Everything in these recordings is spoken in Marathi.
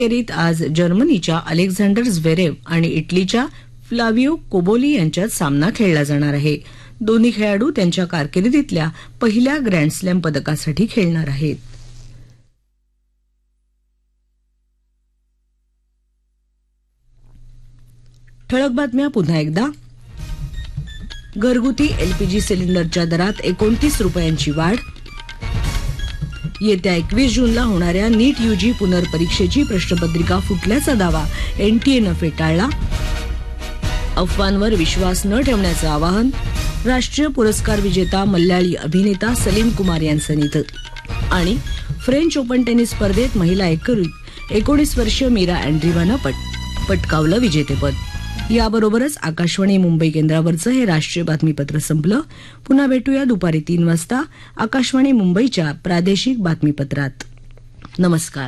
फेरीत आज जर्मनीच्या अलेक्झांडर झ्वेरेव आणि इटलीच्या फ्लाविओ कोबोली यांच्यात सामना खेळला जाणार आहे. दोन्ही खेळाडू त्यांच्या कारकिर्दीतल्या पहिल्या ग्रँडस्लॅम पदकासाठी खेळणार आहेत. ठळक बातम्या पुन्हा एकदा. घरगुती एलपीजी सिलेंडरच्या दरात 29 रुपयांची वाढ. येत्या 21 जूनला होणाऱ्या नीट यूजी पुनर्परीक्षेची प्रश्नपत्रिका फुटल्याचा दावा एनटीएनं फेटाळला. अफवांवर विश्वास न ठेवण्याचं आवाहन. राष्ट्रीय पुरस्कार विजेता मल्याळी अभिनेता सलीम कुमार यांचं निधन. आणि फ्रेंच ओपन टेनिस स्पर्धेत महिला एकेरीत 19 वर्षीय मीरा अँड्रीवानं पटकावलं विजेतेपद. याबरोबरच आकाशवाणी मुंबई केंद्रावरचं हे राष्ट्रीय बातमीपत्र संपलं. पुन्हा भेटूया दुपारी 3 वाजता आकाशवाणी मुंबईच्या प्रादेशिक बातमीपत्रात. नमस्कार.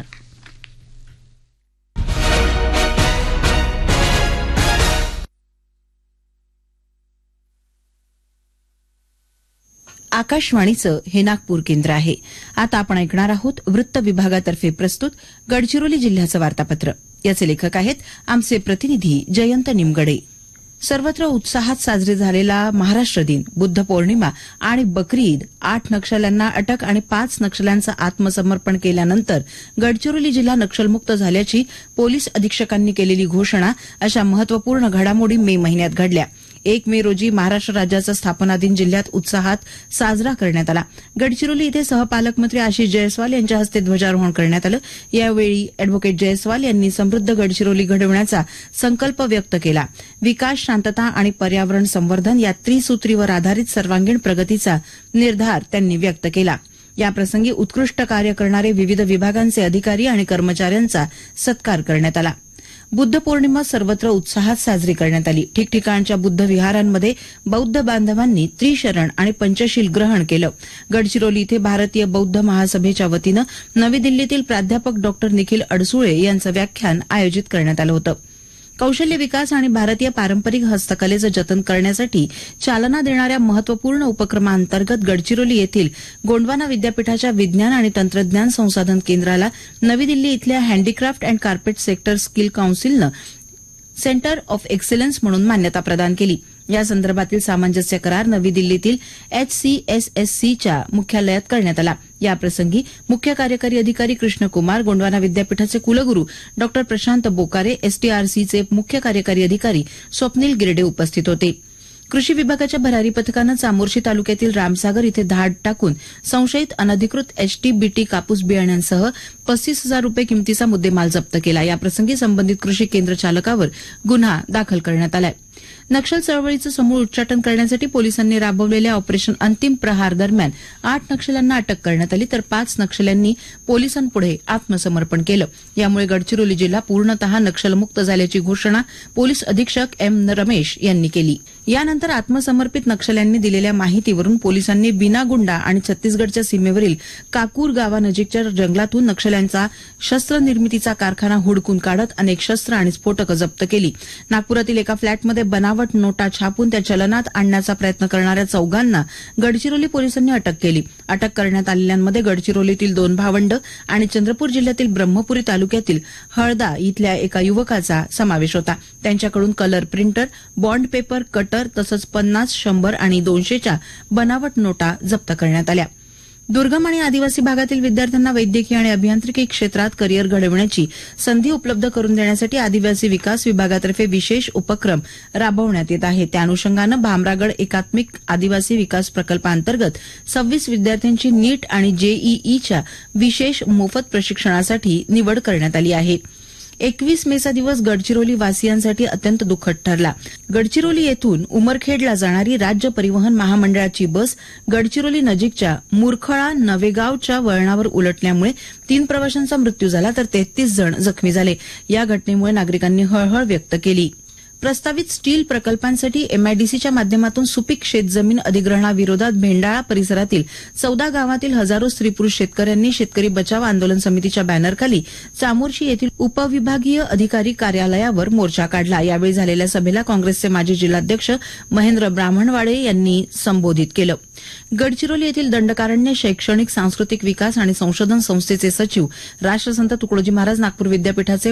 आकाशवाणीचं हे नागपूर केंद्र आहे. आता आपण ऐकणार आहोत वृत्त विभागातर्फे प्रस्तुत गडचिरोली जिल्ह्याचं वार्तापत्र. याचे लेखक आहेत आमचे प्रतिनिधी जयंत निमगडे. सर्वत्र उत्साहात साजरी झालेला महाराष्ट्र दिन, बुद्ध पौर्णिमा आणि बकरी ईद, 8 नक्षल्यांना अटक आणि 5 नक्षल्यांचं आत्मसमर्पण केल्यानंतर गडचिरोली जिल्हा नक्षलमुक्त झाल्याची पोलीस अधीक्षकांनी केलेली घोषणा अशा महत्वपूर्ण घडामोडी मे महिन्यात घडल्या. 1 मे रोजी महाराष्ट्र राज्याचा स्थापना दिन जिल्ह्यात उत्साहात साजरा करण्यात आला. गडचिरोली इथे सहपालकमंत्री आशिष जयस्वाल यांच्या हस्ते ध्वजारोहण करण्यात आलं. यावेळी अॅडव्होकेट जयस्वाल यांनी समृद्ध गडचिरोली घडवण्याचा संकल्प व्यक्त केला. विकास, शांतता आणि पर्यावरण संवर्धन या त्रिसूत्रीवर आधारित सर्वांगीण प्रगतीचा निर्धार त्यांनी व्यक्त केला. याप्रसंगी उत्कृष्ट कार्य करणारे विविध विभागांचे अधिकारी आणि कर्मचाऱ्यांचा सत्कार करण्यात आला. बुद्ध पौर्णिमा सर्वत्र उत्साहात साजरी करण्यात आली. ठिकठिकाणच्या बुद्ध विहारांमध्ये बौद्ध बांधवांनी त्रिशरण आणि पंचशील ग्रहण केलं. गडचिरोली इथे भारतीय बौद्ध महासभेच्या वतीनं नवी दिल्लीतील प्राध्यापक डॉक्टर निखिल अडसुळे यांचं व्याख्यान आयोजित करण्यात आलं होतं. कौशल्य विकास आणि भारतीय पारंपरिक हस्तकलेचं जतन करण्यासाठी चालना देणाऱ्या महत्वपूर्ण उपक्रमांतर्गत गडचिरोली येथील गोंडवाना विद्यापीठाच्या विज्ञान आणि तंत्रज्ञान संसाधन केंद्राला नवी दिल्ली इथल्या handicraft and carpet sector skill काउन्सिलनं centre of excellence म्हणून मान्यता प्रदान केली. या संदर्भातील सामंजस्य करार नवी दिल्लीतील HCSSCच्या मुख्यालयात करण्यात आला. याप्रसंगी मुख्य कार्यकारी अधिकारी कृष्ण कुमार, गोंडवाना विद्यापीठाचे कुलगुरू डॉ प्रशांत बोकारे, STRCचे मुख्य कार्यकारी अधिकारी स्वप्नील गिरडे उपस्थित होते. कृषी विभागाच्या भरारी पथकानं चामोर्शी तालुक्यातील रामसागर इथे धाड टाकून संशयित अनधिकृत HTBT कापूस बियाण्यांसह 35,000 रुपये किमतीचा मुद्देमाल जप्त केला. याप्रसंगी संबंधित कृषी केंद्र चालकावर गुन्हा दाखल करण्यात आला. नक्षल चळवळीचं समूळ उच्चाटन करण्यासाठी पोलिसांनी राबवलेल्या ऑपरेशन अंतिम प्रहार दरम्यान 8 नक्षल्यांना अटक करण्यात आली, तर 5 नक्षल्यांनी पोलिसांपुढे आत्मसमर्पण केलं. यामुळे गडचिरोली जिल्हा पूर्णतः नक्षलमुक्त झाल्याची घोषणा पोलीस अधीक्षक M. रमेश यांनी केली. यानंतर आत्मसमर्पित नक्षल्यांनी दिलेल्या माहितीवरून पोलिसांनी बिनागुंडा आणि छत्तीसगडच्या सीमेवरील काकूर गावानजीकच्या जंगलातून नक्षल्यांचा शस्त्र निर्मितीचा कारखाना हुडकून काढत अनेक शस्त्र आणि स्फोटकं जप्त केली. नागपुरातील एका फ्लॅटमध्ये बनावट नोटा छापून त्या चलनात आणण्याचा प्रयत्न करणाऱ्या 4 गडचिरोली पोलिसांनी अटक केली. अटक करण्यात आलेल्यांमध्ये गडचिरोलीतील 2 भावंड आणि चंद्रपूर जिल्ह्यातील ब्रह्मपुरी तालुक्यातील हळदा इथल्या एका युवकाचा समावेश होता. त्यांच्याकडून colour printer, bond paper, cutter तसंच 50, 100 आणि 200च्या बनावट नोटा जप्त करण्यात आल्या. दुर्गम आणि आदिवासी भागातील विद्यार्थ्यांना वैद्यकीय आणि अभियांत्रिकी क्षेत्रात करिअर घडविण्याची संधी उपलब्ध करून देण्यासाठी आदिवासी विकास विभागातर्फे विशेष उपक्रम राबवण्यात येत आहे. त्या अनुषंगानं भामरागड एकात्मिक आदिवासी विकास प्रकल्पांतर्गत 26 विद्यार्थ्यांची नीट आणि JEEच्या विशेष मोफत प्रशिक्षणासाठी निवड करण्यात आली आहे. 21 मेचा दिवस गडचिरोली वासियांसाठी अत्यंत दुःखद ठरला. गडचिरोली येथून उमरखेडला जाणारी राज्य परिवहन महामंडळाची बस गडचिरोली नजीकच्या मुरखळा नवेगावच्या वळणावर उलटल्यामुळे 3 प्रवाशांचा मृत्यू झाला, तर 33 जण जखमी झाले. या घटनेमुळे नागरिकांनी हळहळ व्यक्त केली. प्रस्तावित स्टील प्रकल्पांसाठी एमआयडीसीच्या माध्यमातून सुपीक शेतजमीन अधिग्रहणाविरोधात भेंडाळा परिसरातील 14 गावातील हजारो स्त्री पुरुष शेतकऱ्यांनी शेतकरी बचाव आंदोलन समितीच्या बॅनरखाली चामोर्शी येथील उपविभागीय अधिकारी कार्यालयावर मोर्चा काढला. यावेळी झालेल्या सभेला काँग्रेसचे माजी जिल्हाध्यक्ष महेंद्र ब्राह्मणवाडे यांनी संबोधित केलं. गडचिरोली येथील दंडकारण्य शैक्षणिक सांस्कृतिक विकास आणि संशोधन संस्थेचे सचिव राष्ट्रसंत तुकडोजी महाराज नागपूर विद्यापीठाचे